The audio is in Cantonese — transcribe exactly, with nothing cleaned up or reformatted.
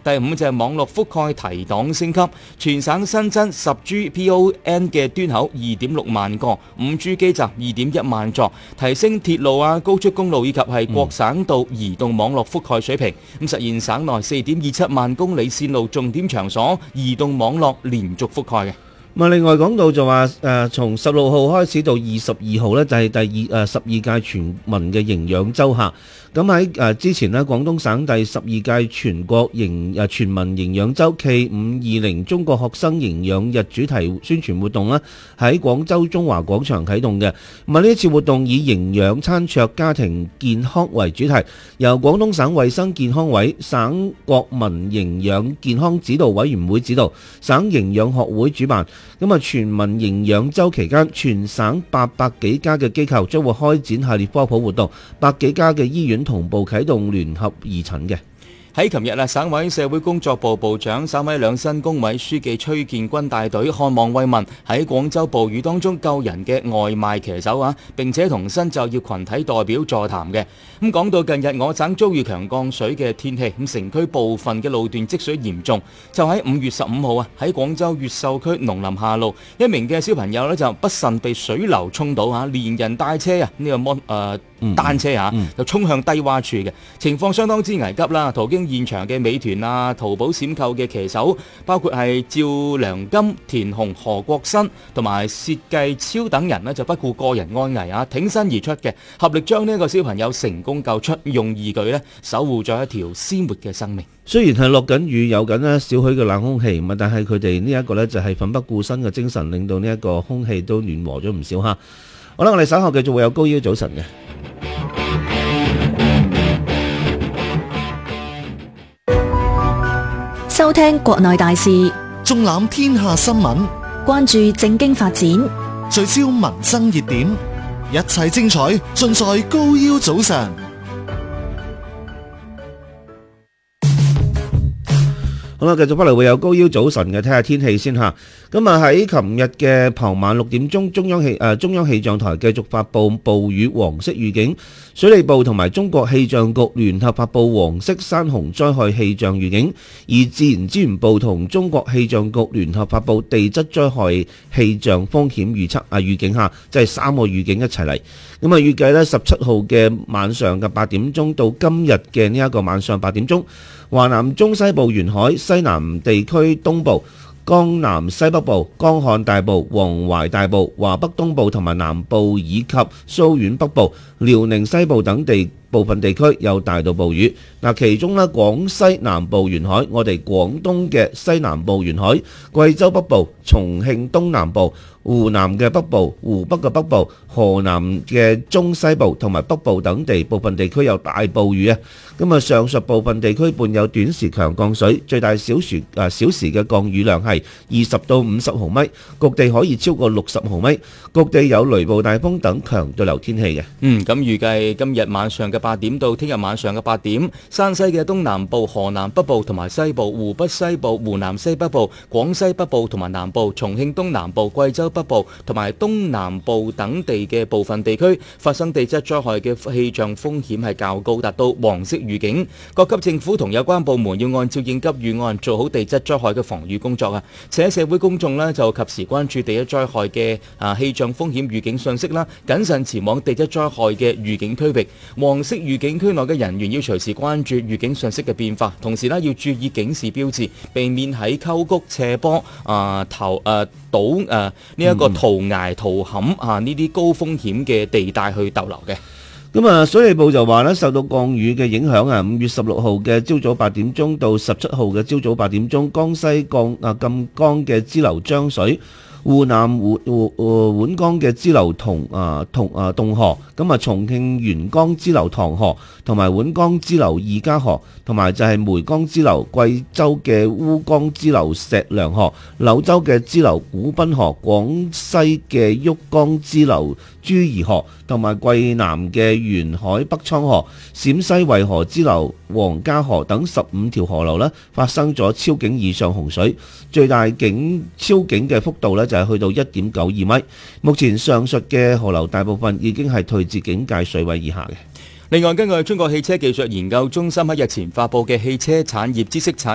第五就係網絡覆蓋提檔升級，全省新增十 G P O N 嘅端口二點六萬個，五 G 基站二點一萬座，提升鐵路啊、高速公路以及係國省道移動網絡覆蓋水平，咁實現省內四點二七萬公里線路重點場所移動網絡連續覆蓋嘅。 咁啊，另外講到就話誒，從十六號開始到二十二號呢，就係第二誒十二屆全民嘅營養週嚇。咁喺誒之前呢，廣東省第十二屆全國營誒全民營養週暨五二零中國學生營養日主題宣傳活動呢，喺廣州中華廣場啟動嘅。咁啊，呢一次活動以營養餐桌家庭健康為主題，由廣東省衛生健康委、省國民營養健康指導委員會指導，省營養學會主辦。咁啊，全民營養週期間，全省八百幾家嘅機構將會開展系列科普活動，百幾家嘅醫院同步啟動聯合義診嘅。 喺琴日啊，省委社會工作部部長、省委兩新工委書記崔建軍帶隊看望慰問喺廣州暴雨當中救人嘅外賣騎手啊，並且同新就業群體代表座談嘅。咁講到近日我省遭遇強降水嘅天氣，咁城區部分嘅路段積水嚴重，就喺五月十五號啊，喺廣州越秀區農林下路，一名嘅小朋友呢就不慎被水流沖倒啊，連人帶車啊呢、這個摩誒、呃、單車啊，嗯嗯、就衝向低洼處嘅情況相當之危急啦。途經現場嘅美團啊、淘寶閃購嘅騎手，包括係趙良金、田雄、何國新同埋薛繼超等人呢，就不顧個人安危啊，挺身而出嘅，合力將呢一個小朋友成功救出，用義舉呢守護咗一條鮮活嘅生命。 雖然係落緊雨，有緊呢少許嘅冷空氣，但係佢哋呢一個呢，就係奮不顧身嘅精神，令到呢一個空氣都暖和咗唔少哈。好啦，我哋稍後繼續會有高腰早晨嘅。 收聽國內大事， 縱覽天下新聞， 關注政經發展， 聚焦民生熱點，一切精彩盡在高腰早晨。 好啦，繼續翻嚟會有高腰早晨嘅，睇下天氣先吓。咁啊喺琴日嘅傍晚六點鐘，中央氣誒、呃、中央氣象台繼續發布暴雨黃色預警，水利部同埋中國氣象局聯合發布黃色山洪災害氣象預警，而自然資源部同中國氣象局聯合發布地質災害氣象風險預測啊預警下，即係三個預警一齊嚟。咁啊預計呢十七號嘅晚上嘅八點鐘到今日嘅呢一個晚上八點鐘，華南中西部沿海、西南地區東部、江南西北部、江漢大部、黃淮大部、華北東部同埋南部以及蘇縣北部、遼寧西部等地部分地區有大到暴雨。嗱，其中呢廣西南部沿海，我哋廣東嘅西南部沿海、貴州北部、重慶東南部、湖南嘅北部、湖北嘅北部、河南嘅中西部同埋北部等地部分地區有大暴雨啊！咁啊，上述部分地區伴有短時強降水，最大小時啊小時嘅降雨量係二十到五十毫米，局地可以超過六十毫米，局地有雷暴大風等強對流天氣嘅。 嗯，咁預計今日晚上嘅八點到聽日晚上嘅八點，山西嘅東南部、河南北部同埋西部、湖北西部、湖南西北部、廣西北部同埋南部、重慶東南部、貴州北部同埋東南部等地嘅部分地區發生地質災害嘅氣象風險係較高，達到黃色預警。各級政府同有關部門要按照應急預案做好地質災害嘅防禦工作啊！且社會公眾呢就及時關注地質災害嘅啊氣象風險預警信息啦，謹慎前往地質災害嘅預警區域。黃色預警區內嘅人員要隨時關注預警信息嘅變化，同時呢要注意警示標誌，避免喺溝谷、斜坡啊、頭誒島誒呢一個圖崖、圖坎啊呢啲高風險嘅地帶去逗留嘅。 咁啊，水利部就話咧，受到降雨嘅影響啊，五月十六號嘅朝早八點鐘到十七號嘅朝早八點鐘，江西降啊贛江嘅支流漲水，湖南湖湖沅江嘅支流同啊同啊洞河，咁啊重慶沿江支流唐河，同埋沅江支流二家河，同埋就係梅江支流、貴州嘅烏江支流石梁河、柳州嘅支流古濱河、廣西嘅郁江支流朱兒河，同埋貴南嘅沿海北倉河、陝西渭河支流黃家河等十五條河流呢發生咗超警以上洪水，最大警超警嘅幅度呢就係去到一點九二米。目前上述嘅河流大部分已經係退至警戒水位以下嘅。 另外，根據中國汽車技術研究中心喺日前發布嘅汽車產業知識產